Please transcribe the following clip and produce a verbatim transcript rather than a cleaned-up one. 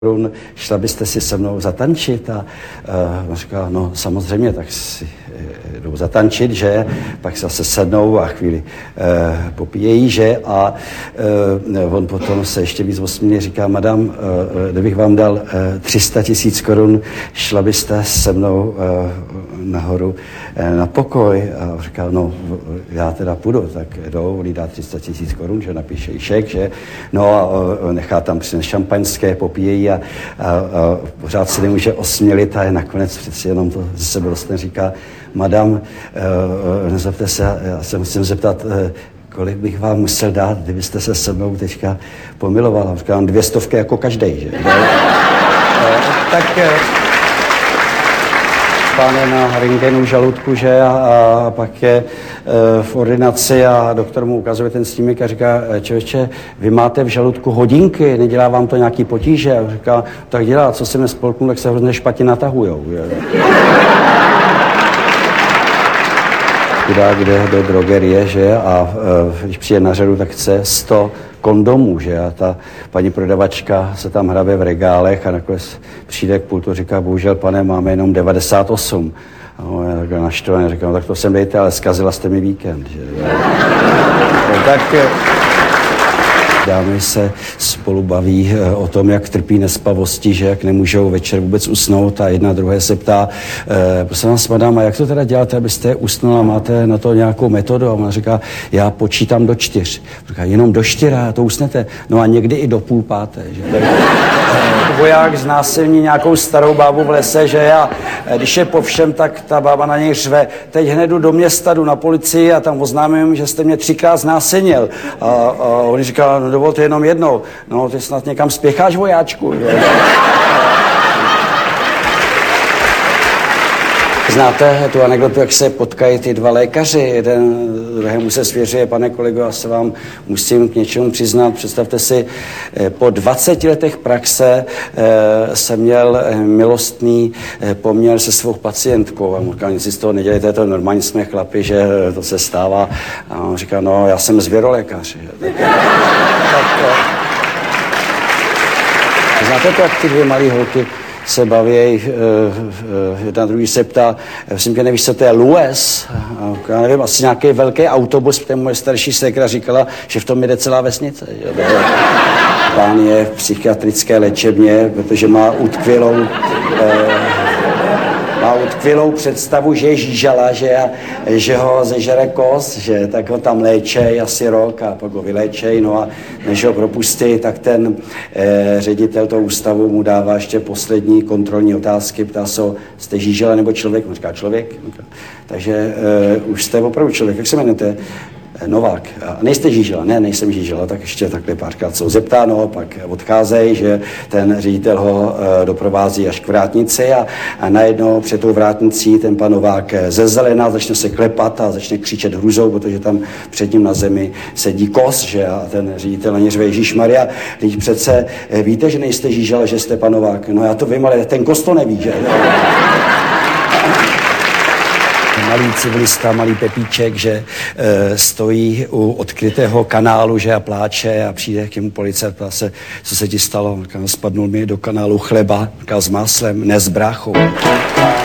korun, šla byste si se mnou zatančit? A uh, on říká, no samozřejmě, tak si uh, jdou zatančit, že? Pak se zase sednou a chvíli uh, popíjejí, že? A uh, on potom se ještě víc osmíní, říká, madam, uh, kdybych vám dal uh, tři sta tisíc korun, šla byste se mnou uh, nahoru uh, na pokoj? A on říká, no, já teda půjdu, tak jdou, on jí dá tři sta tisíc korun, že napíše šek, že? No a uh, nechá tam přinést šampaňské, popíjejí a, a, a pořád se nemůže osmělit a je nakonec přeci jenom to ze sebe vlastně říká, madam, uh, nezepte se, já se musím zeptat, uh, kolik bych vám musel dát, kdybyste se se mnou teďka pomilovala. Říkám, dvě stovky jako každej, že? uh, tak uh, pán je na rentgenu žaludku, že? A, a pak je e, v ordinaci a doktor mu ukazuje ten snímek a říká, člověče, vy máte v žaludku hodinky, nedělá vám to nějaký potíže? A říká, tak dělá, co se mi spolknu, tak se hrozně špatně natahujou. Chudák jde do drogerie, že? A e, když přijde na řadu, tak chce sto kondomů, že? A ta paní prodavačka se tam hrabe v regálech a nakonec přijde k pultu, říká, bohužel, pane, máme jenom devadesát osm. A on je takhle naštvaný, říká, no, tak to sem dejte, ale zkazila jste mi víkend, že? No, tak dámy se spolu baví o tom, jak trpí nespavosti, že jak nemůžou večer vůbec usnout a jedna druhé se ptá, e, prosím vás, madam, a jak to teda děláte, abyste usnula, máte na to nějakou metodu? A ona říká, já počítám do čtyř. Říká, jenom do čtyřa, to usnete. No a někdy i do půl páté, že? Voják znásilní nějakou starou bábu v lese, že? A když je po všem, tak ta bába na něj řve, teď hned jdu do města, jdu na policii a tam oznámím, že jste mě třikrát znásilnil. A, a on říká, no dovolte jenom jednou. No, ty snad někam spěcháš, vojáčku. Že? Znáte tu anekdotu, jak se potkají ty dva lékaři, jeden druhému se svěřuje, pane kolego, já se vám musím k něčemu přiznat, představte si, po dvaceti letech praxe eh, jsem měl milostný eh, poměr se svou pacientkou a on říkal, nic si z toho nedělejte, to normálně jsme chlapi, že to se stává. A on říká, no, já jsem zvěrolékař. Tak, tak, znáte to, jak ty dvě malé holky se baví, jedna druhý se ptá, myslím, že nevíš, co to je Lues, já nevím, asi nějaký velký autobus, protože moje starší ségra říkala, že v tom jede celá vesnice. Pán je v psychiatrické léčebně, protože má utkvělou, má utkvělou představu, že je žížala, že, že ho zežere kos, že tak ho tam léčej asi rok a pak ho vyléčej, no a než ho propustí, tak ten eh, ředitel toho ústavu mu dává ještě poslední kontrolní otázky, ptá se ho, jste žížela nebo člověk? On říká člověk. Takže eh, už jste opravdu člověk, jak se jmenujete? Novák. A nejste žížela? Ne, nejsem žížela, tak ještě takhle párkrát jsou zeptáno, pak odcházejí, že ten ředitel ho e, doprovází až k vrátnici a, a najednou před tou vrátnicí ten pan Novák zezelená, začne se klepat a začne křičet hrůzou, protože tam před ním na zemi sedí kos, že a ten ředitel na ně řve, Ježíšmarja, teď přece víte, že nejste žížela, že jste pan Novák. No já to vím, ale ten kos to neví, že? Malý civilista, malý Pepíček, že e, stojí u odkrytého kanálu, že a pláče a přijde k němu policajt, ptá se, co se ti stalo. Říká, spadnul mi do kanálu chleba, říká, s máslem, ne s bráchou.